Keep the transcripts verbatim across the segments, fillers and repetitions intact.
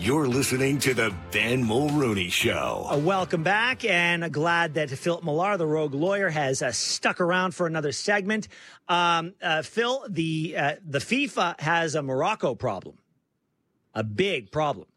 You're listening to the Ben Mulrooney Show. Uh, welcome back, and uh, glad that Phil Millar, the rogue lawyer, has uh, stuck around for another segment. Um, uh, Phil, the uh, the FIFA has a Morocco problem, a big problem.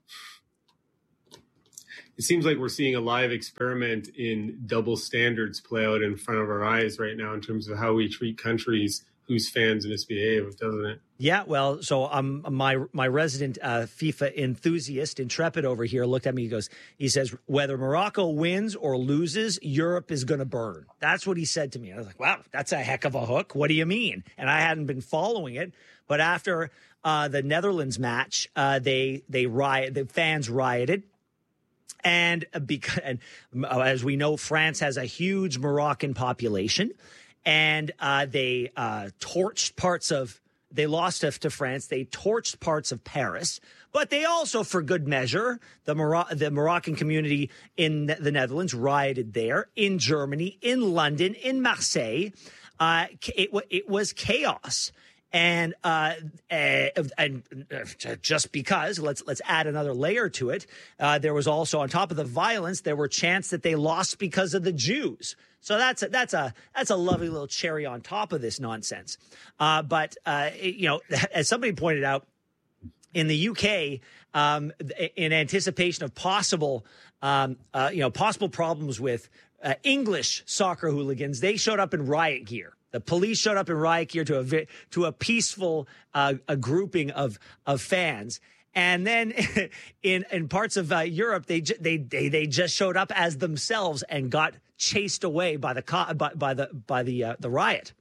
It seems like we're seeing a live experiment in double standards play out in front of our eyes right now in terms of how we treat countries whose fans misbehave, doesn't it? Yeah, well, so um, my my resident uh, FIFA enthusiast, Intrepid over here, looked at me. He goes, he says, whether Morocco wins or loses, Europe is going to burn. That's what he said to me. I was like, wow, that's a heck of a hook. What do you mean? And I hadn't been following it, but after uh, the Netherlands match, uh, they they riot, the fans rioted. And because, and as we know, France has a huge Moroccan population, and uh, they uh, torched parts of. They lost to France. They torched parts of Paris, but they also, for good measure, the Mor- the Moroccan community in the Netherlands rioted there, in Germany, in London, in Marseille. Uh, it it was chaos. And uh, uh, and just because let's let's add another layer to it, uh, there was also, on top of the violence, there were chants that they lost because of the Jews. So that's a, that's a that's a lovely little cherry on top of this nonsense. Uh, but uh, you know, as somebody pointed out, in the U K, um, in anticipation of possible um, uh, you know possible problems with uh, English soccer hooligans, they showed up in riot gear. The police showed up in riot gear to a to a peaceful uh, a grouping of of fans, and then in in parts of uh, Europe, they, they they they just showed up as themselves and got chased away by the by, by the by the uh, the riot.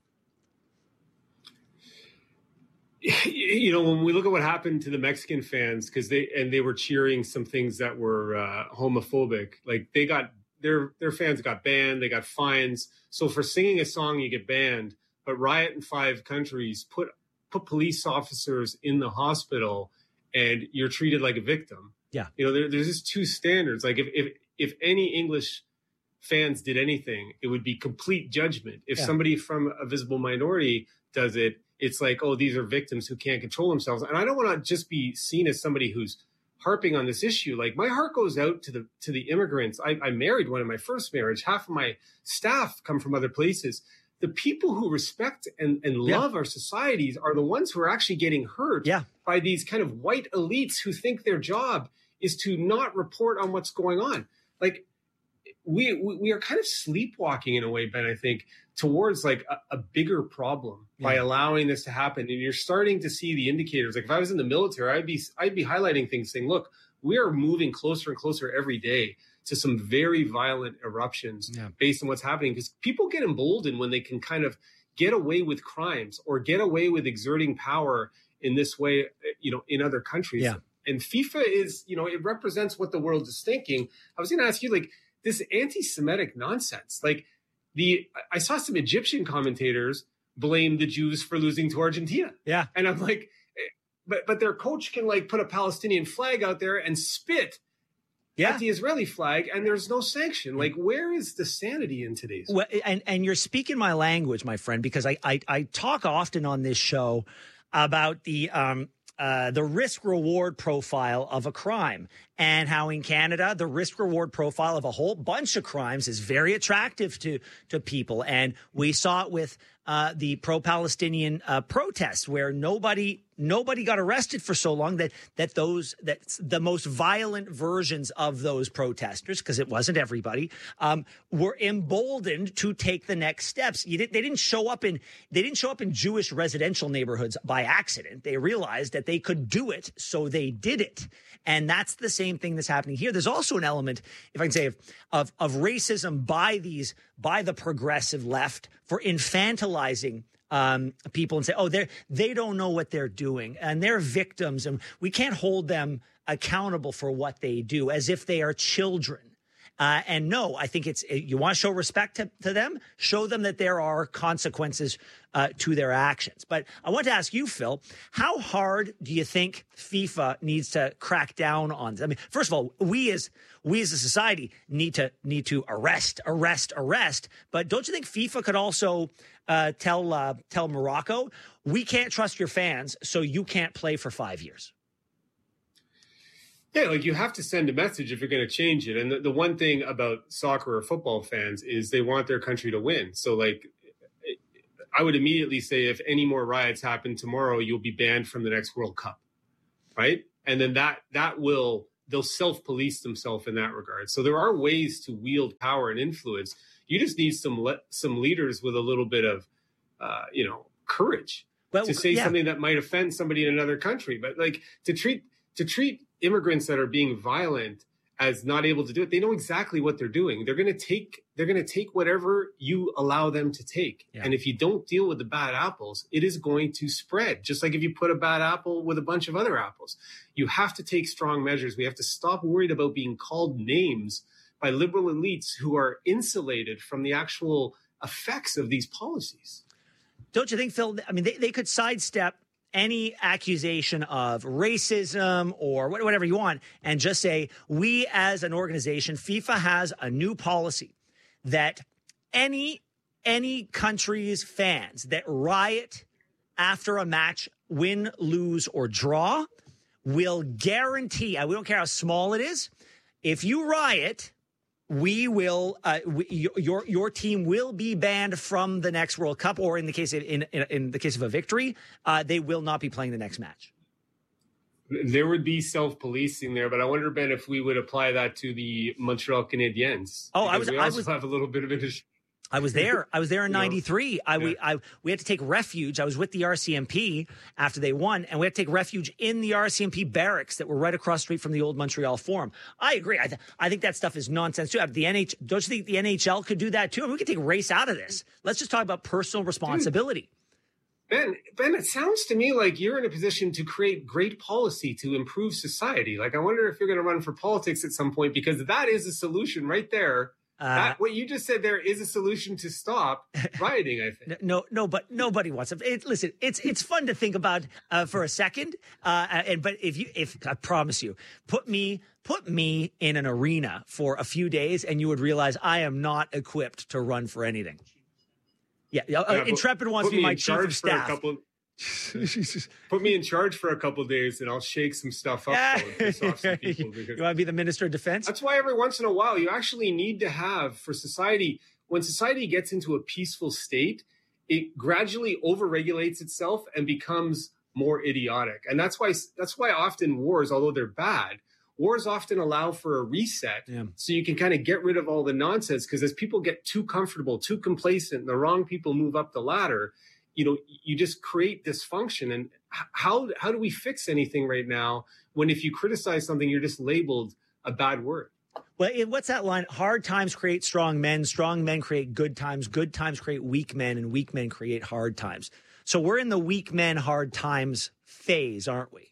You know, when we look at what happened to the Mexican fans, because they and they were cheering some things that were uh, homophobic, like they got. Their their fans got banned. They got fines. So for singing a song, you get banned. But riot in five countries put put police officers in the hospital, and you're treated like a victim. Yeah, you know, there, there's just two standards. Like if if if any English fans did anything, it would be complete judgment. If yeah. somebody from a visible minority does it, it's like, oh, these are victims who can't control themselves. And I don't want to just be seen as somebody who's harping on this issue. Like, my heart goes out to the to the immigrants. I, I married one in my first marriage. Half of my staff come from other places. The people who respect and, and love yeah. our societies are the ones who are actually getting hurt yeah. by these kind of white elites who think their job is to not report on what's going on. Like, we we, we are kind of sleepwalking in a way, Ben, I think, towards like a, a bigger problem yeah. by allowing this to happen. And you're starting to see the indicators. Like, if I was in the military, I'd be I'd be highlighting things saying, look, we are moving closer and closer every day to some very violent eruptions yeah. based on what's happening, because people get emboldened when they can kind of get away with crimes or get away with exerting power in this way, you know, in other countries. Yeah. And FIFA is, you know, it represents what the world is thinking. I was going to ask you, like, this anti-Semitic nonsense, like, The I saw some Egyptian commentators blame the Jews for losing to Argentina. Yeah. And I'm like, but but their coach can like put a Palestinian flag out there and spit yeah. at the Israeli flag, and there's no sanction. Like, where is the sanity in today's well, and and you're speaking my language, my friend, because I I, I talk often on this show about the um Uh, the risk-reward profile of a crime, and how in Canada, the risk-reward profile of a whole bunch of crimes is very attractive to to people. And we saw it with uh, the pro-Palestinian uh, protests, where nobody nobody got arrested for so long that that those that the most violent versions of those protesters, because it wasn't everybody, um, were emboldened to take the next steps. You did, they didn't show up in they didn't show up in Jewish residential neighborhoods by accident. They realized that they could do it, so they did it. And that's the same thing that's happening here. There's also an element, if I can say, of of, of racism by these by the progressive left for infantilizing Um, people and say, oh, they're, they don't know what they're doing and they're victims and we can't hold them accountable for what they do, as if they are children. Uh, and no, I think it's, you want to show respect to, to them, show them that there are consequences uh, to their actions. But I want to ask you, Phil, how hard do you think FIFA needs to crack down on this? I mean, first of all, we as we as a society need to need to arrest, arrest, arrest. But don't you think FIFA could also uh, tell uh, tell Morocco, we can't trust your fans, so you can't play for five years? Yeah, like you have to send a message if you're going to change it. And the, the one thing about soccer or football fans is they want their country to win. So like, I would immediately say if any more riots happen tomorrow, you'll be banned from the next World Cup, right? And then that that will, they'll self-police themselves in that regard. So there are ways to wield power and influence. You just need some le- some leaders with a little bit of, uh, you know, courage well, to say yeah. something that might offend somebody in another country. But like to treat to treat immigrants that are being violent as not able to do it, they know exactly what they're doing. They're going to take they're going to take whatever you allow them to take. Yeah. And if you don't deal with the bad apples, it is going to spread. Just like if you put a bad apple with a bunch of other apples, you have to take strong measures. We have to stop worried about being called names by liberal elites who are insulated from the actual effects of these policies. Don't you think, Phil? I mean, they, they could sidestep any accusation of racism or whatever you want and just say, we as an organization, FIFA has a new policy that any any country's fans that riot after a match, win, lose, or draw, will guarantee, we don't care how small it is, if you riot, we will, uh, we, your your team will be banned from the next World Cup, or in the case of, in, in in the case of a victory, uh, they will not be playing the next match. There would be self-policing there, but I wonder, Ben, if we would apply that to the Montreal Canadiens. Oh, I was. We I also was, have a little bit of an issue. I was there. I was there in ninety-three. I, yeah. we, I, we had to take refuge. I was with the R C M P after they won, and we had to take refuge in the R C M P barracks that were right across the street from the old Montreal Forum. I agree. I, th- I think that stuff is nonsense, too. The N H, don't you think the N H L could do that, too? I mean, we could take race out of this. Let's just talk about personal responsibility. Dude. Ben, Ben, it sounds to me like you're in a position to create great policy to improve society. Like, I wonder if you're going to run for politics at some point, because that is a solution right there. Uh, that, what you just said there is a solution to stop rioting, I think. No, no, but nobody wants it. it listen, it's it's fun to think about uh, for a second. Uh, and but if you, if I promise you, put me put me in an arena for a few days, and you would realize I am not equipped to run for anything. Yeah, uh, yeah Intrepid wants to be my chief of staff. Put me in charge for a couple of days, and I'll shake some stuff up. Yeah. Piss off some people you want to be the Minister of Defense? That's why every once in a while you actually need to have, for society, when society gets into a peaceful state, it gradually overregulates itself and becomes more idiotic. And that's why that's why often wars, although they're bad, wars often allow for a reset, yeah. so you can kind of get rid of all the nonsense. Because as people get too comfortable, too complacent, and the wrong people move up the ladder, you know, you just create dysfunction. And how how do we fix anything right now when if you criticize something, you're just labeled a bad word? Well, what's that line? Hard times create strong men. Strong men create good times. Good times create weak men, and weak men create hard times. So we're in the weak men, hard times phase, aren't we?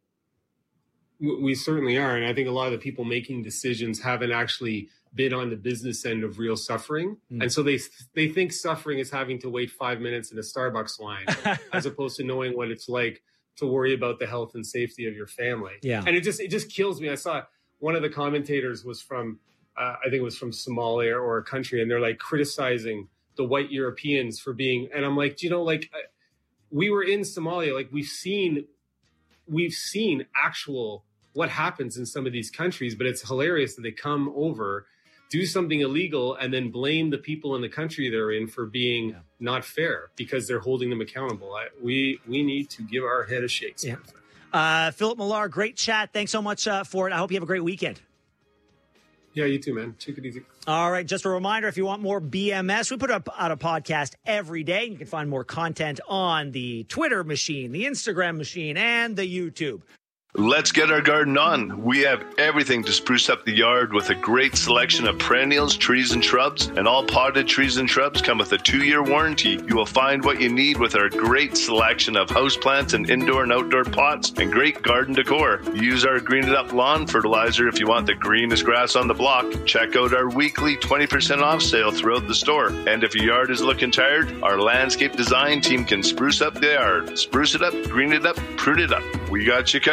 We certainly are. And I think a lot of the people making decisions haven't actually been on the business end of real suffering. Mm. And so they they think suffering is having to wait five minutes in a Starbucks line as opposed to knowing what it's like to worry about the health and safety of your family. Yeah. And it just it just kills me. I saw one of the commentators was from, uh, I think it was from Somalia or a country, and they're like criticizing the white Europeans for being, and I'm like, you know, like uh, we were in Somalia, like we've seen, we've seen actual what happens in some of these countries, but it's hilarious that they come over, do something illegal, and then blame the people in the country they're in for being yeah. not fair because they're holding them accountable. I, we we need to give our head a shake. Yeah. Uh, Philip Millar, great chat. Thanks so much uh, for it. I hope you have a great weekend. Yeah, you too, man. Take it easy. All right. Just a reminder, if you want more B M S, we put up out a podcast every day. You can find more content on the Twitter machine, the Instagram machine, and the YouTube. Let's get our garden on. We have everything to spruce up the yard with a great selection of perennials, trees, and shrubs. And all potted trees and shrubs come with a two-year warranty. You will find what you need with our great selection of houseplants and indoor and outdoor pots and great garden decor. Use our Green It Up lawn fertilizer if you want the greenest grass on the block. Check out our weekly twenty percent off sale throughout the store. And if your yard is looking tired, our landscape design team can spruce up the yard. Spruce it up, green it up, prune it up. We got you covered.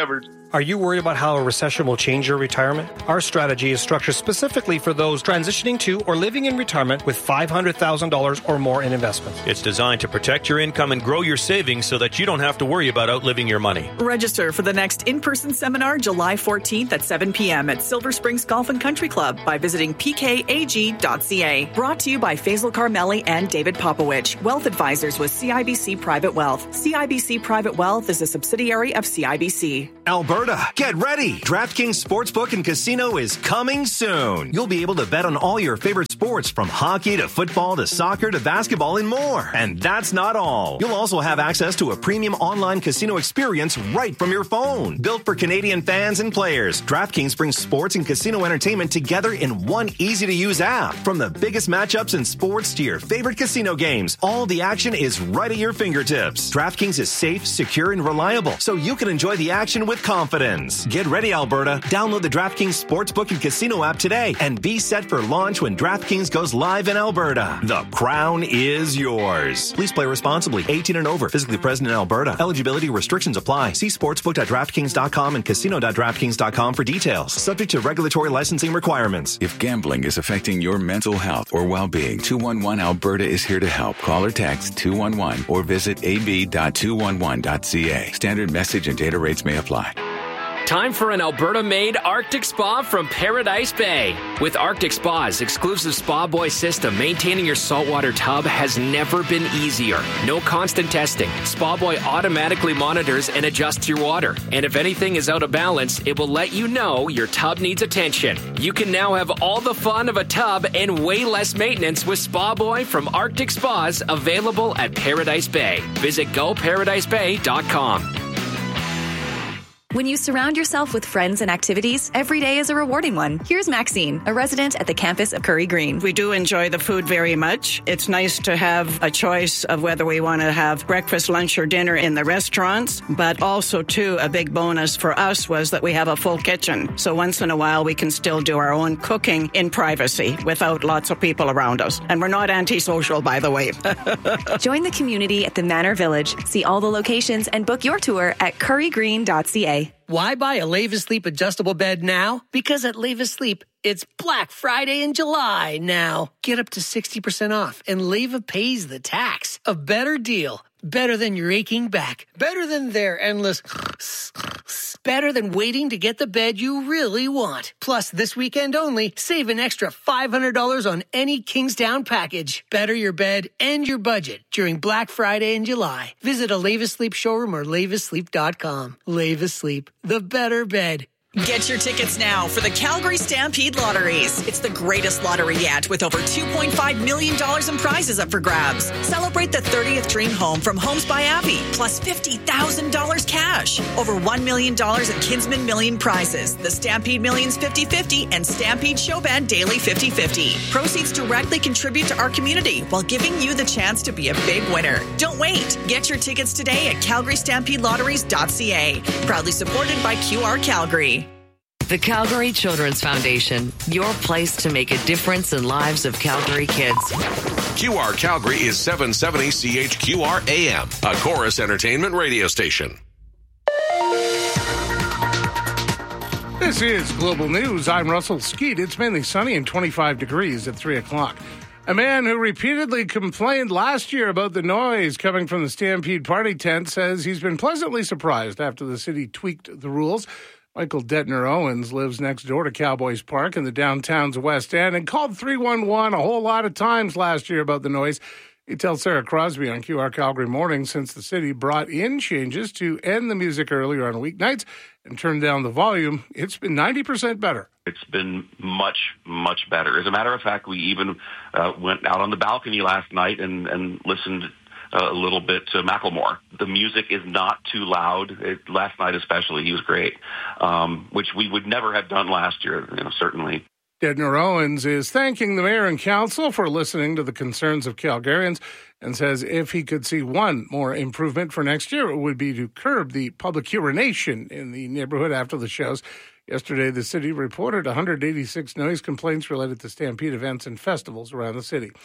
Are you worried about how a recession will change your retirement? Our strategy is structured specifically for those transitioning to or living in retirement with five hundred thousand dollars or more in investments. It's designed to protect your income and grow your savings so that you don't have to worry about outliving your money. Register for the next in-person seminar July fourteenth at seven p.m. at Silver Springs Golf and Country Club by visiting p k a g dot c a. Brought to you by Faisal Carmelli and David Popowich, Wealth Advisors with C I B C Private Wealth. C I B C Private Wealth is a subsidiary of C I B C. Alberta, get ready! DraftKings Sportsbook and Casino is coming soon. You'll be able to bet on all your favorite sports from hockey to football to soccer to basketball and more. And that's not all. You'll also have access to a premium online casino experience right from your phone. Built for Canadian fans and players, DraftKings brings sports and casino entertainment together in one easy-to-use app. From the biggest matchups in sports to your favorite casino games, all the action is right at your fingertips. DraftKings is safe, secure, and reliable, so you can enjoy the action with confidence. Get ready, Alberta. Download the DraftKings Sportsbook and Casino app today and be set for launch when DraftKings goes live in Alberta. The crown is yours. Please play responsibly. eighteen and over. Physically present in Alberta. Eligibility restrictions apply. See sportsbook dot draftkings dot com and casino dot draftkings dot com for details. Subject to regulatory licensing requirements. If gambling is affecting your mental health or well-being, two one one Alberta is here to help. Call or text two one one or visit a b dot two one one dot c a. Standard message and data rates may apply. Time for an Alberta-made Arctic Spa from Paradise Bay. With Arctic Spa's exclusive Spa Boy system, maintaining your saltwater tub has never been easier. No constant testing. Spa Boy automatically monitors and adjusts your water. And if anything is out of balance, it will let you know your tub needs attention. You can now have all the fun of a tub and way less maintenance with Spa Boy from Arctic Spas, available at Paradise Bay. Visit go paradise bay dot com. When you surround yourself with friends and activities, every day is a rewarding one. Here's Maxine, a resident at the campus of Curry Green. We do enjoy the food very much. It's nice to have a choice of whether we want to have breakfast, lunch, or dinner in the restaurants. But also, too, a big bonus for us was that we have a full kitchen. So once in a while, we can still do our own cooking in privacy without lots of people around us. And we're not antisocial, by the way. Join the community at the Manor Village. See all the locations and book your tour at curry green dot c a. Why buy a Levis Sleep adjustable bed now? Because at Levis Sleep, it's Black Friday in July now. Get up to sixty percent off and Leva pays the tax. A better deal. Better than your aching back. Better than their endless... Better than waiting to get the bed you really want. Plus, this weekend only, save an extra five hundred dollars on any Kingstown package. Better your bed and your budget during Black Friday in July. Visit a Levis Sleep showroom or levis sleep dot com. Levis Sleep, the better bed. Get your tickets now for the Calgary Stampede Lotteries. It's the greatest lottery yet, with over two point five million dollars in prizes up for grabs. Celebrate the thirtieth dream home from Homes by Abbey, plus fifty thousand dollars cash. Over one million dollars in Kinsman Million prizes. The Stampede Millions fifty fifty and Stampede Showband Daily fifty fifty. Proceeds directly contribute to our community while giving you the chance to be a big winner. Don't wait. Get your tickets today at calgary stampede lotteries dot c a. Proudly supported by Q R Calgary. The Calgary Children's Foundation, your place to make a difference in lives of Calgary kids. Q R Calgary is seven seventy C H Q R A M, a Chorus Entertainment radio station. This is Global News. I'm Russell Skeet. It's mainly sunny and twenty-five degrees at three o'clock. A man who repeatedly complained last year about the noise coming from the Stampede party tent says he's been pleasantly surprised after the city tweaked the rules. Michael Detner Owens lives next door to Cowboys Park in the downtown's West End and called three one one a whole lot of times last year about the noise. He tells Sarah Crosby on Q R Calgary Morning since the city brought in changes to end the music earlier on weeknights and turn down the volume, it's been ninety percent better. It's been much, much better. As a matter of fact, we even uh, went out on the balcony last night and, and listened a little bit to Macklemore. The music is not too loud. It, last night especially, he was great, um, which we would never have done last year, you know, certainly. Detner Owens is thanking the mayor and council for listening to the concerns of Calgarians and says if he could see one more improvement for next year, it would be to curb the public urination in the neighborhood after the shows. Yesterday, the city reported one hundred eighty-six noise complaints related to Stampede events and festivals around the city.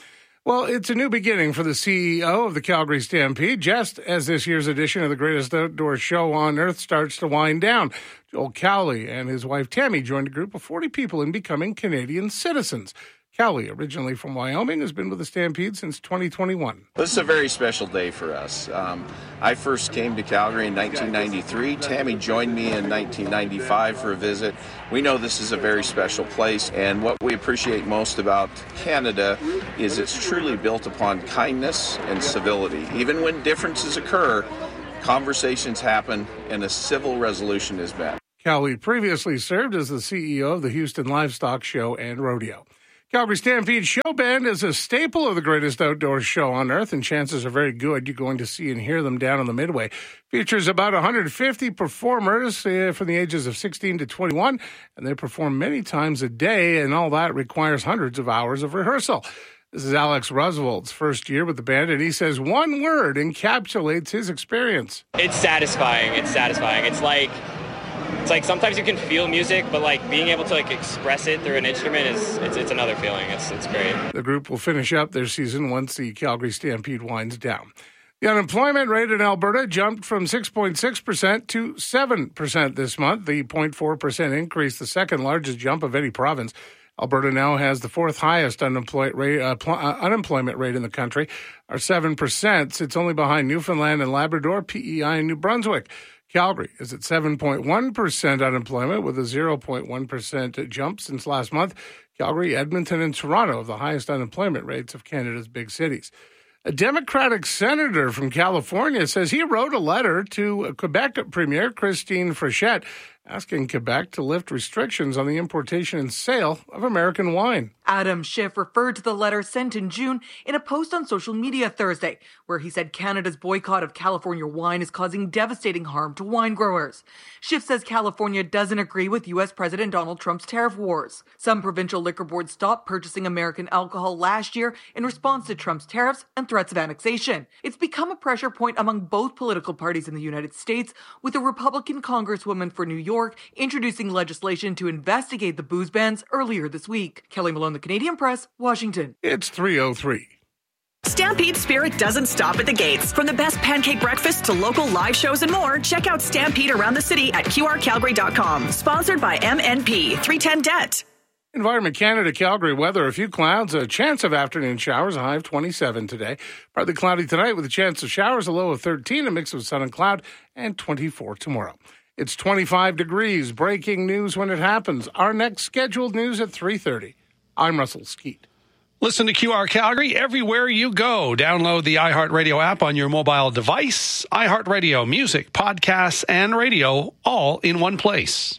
Well, it's a new beginning for the C E O of the Calgary Stampede, just as this year's edition of the greatest outdoor show on earth starts to wind down. Joel Cowley and his wife Tammy joined a group of forty people in becoming Canadian citizens. Cowley, originally from Wyoming, has been with the Stampede since twenty twenty-one. This is a very special day for us. Um, I first came to Calgary in nineteen ninety-three. Tammy joined me in nineteen ninety-five for a visit. We know this is a very special place, and what we appreciate most about Canada is it's truly built upon kindness and civility. Even when differences occur, conversations happen and a civil resolution is met. Cowley previously served as the C E O of the Houston Livestock Show and Rodeo. Calgary Stampede Show Band is a staple of the greatest outdoor show on earth, and chances are very good you're going to see and hear them down on the Midway. Features about one hundred fifty performers uh, from the ages of sixteen to twenty-one, and they perform many times a day, and all that requires hundreds of hours of rehearsal. This is Alex Roosevelt's first year with the band, and he says one word encapsulates his experience. It's satisfying. It's satisfying. It's like... It's like sometimes you can feel music, but like being able to like express it through an instrument is it's, it's another feeling. It's it's great. The group will finish up their season once the Calgary Stampede winds down. The unemployment rate in Alberta jumped from six point six percent to seven percent this month. The zero point four percent increase, the second largest jump of any province. Alberta now has the fourth highest unemployment rate, uh, pl- uh, unemployment rate in the country, or seven percent. It's only behind Newfoundland and Labrador, P E I, and New Brunswick. Calgary is at seven point one percent unemployment with a zero point one percent jump since last month. Calgary, Edmonton, and Toronto have the highest unemployment rates of Canada's big cities. A Democratic senator from California says he wrote a letter to Quebec Premier Christine Frechette asking Quebec to lift restrictions on the importation and sale of American wine. Adam Schiff referred to the letter sent in June in a post on social media Thursday, where he said Canada's boycott of California wine is causing devastating harm to wine growers. Schiff says California doesn't agree with U S President Donald Trump's tariff wars. Some provincial liquor boards stopped purchasing American alcohol last year in response to Trump's tariffs and threats of annexation. It's become a pressure point among both political parties in the United States, with a Republican congresswoman for New York introducing legislation to investigate the booze bans earlier this week. Kelly Malone, The Canadian Press, Washington. It's three oh three. Stampede Spirit doesn't stop at the gates. From the best pancake breakfast to local live shows and more, check out Stampede around the city at Q R Calgary dot com. Sponsored by M N P, three ten Debt. Environment Canada Calgary weather, a few clouds, a chance of afternoon showers, a high of twenty-seven today. Partly cloudy tonight with a chance of showers, a low of thirteen, a mix of sun and cloud, and twenty-four tomorrow. It's twenty-five degrees. Breaking news when it happens. Our next scheduled news at three thirty. I'm Russell Skeet. Listen to Q R Calgary everywhere you go. Download the iHeartRadio app on your mobile device. iHeartRadio, music, podcasts, and radio all in one place.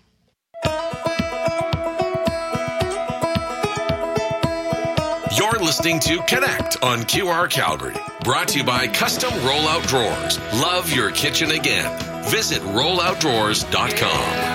You're listening to Connect on Q R Calgary. Brought to you by Custom Rollout Drawers. Love your kitchen again. Visit rollout drawers dot com.